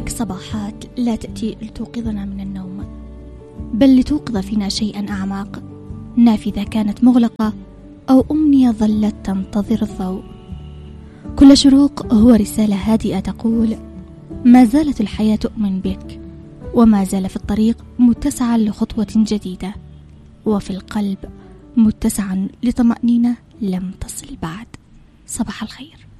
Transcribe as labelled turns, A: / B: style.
A: هناك صباحات لا تأتي لتوقظنا من النوم، بل لتوقظ فينا شيئا أعمق، نافذة كانت مغلقة أو أمنية ظلت تنتظر الضوء. كل شروق هو رسالة هادئة تقول: ما زالت الحياة تؤمن بك، وما زال في الطريق متسعا لخطوة جديدة، وفي القلب متسعا لطمأنينة لم تصل بعد. صباح الخير.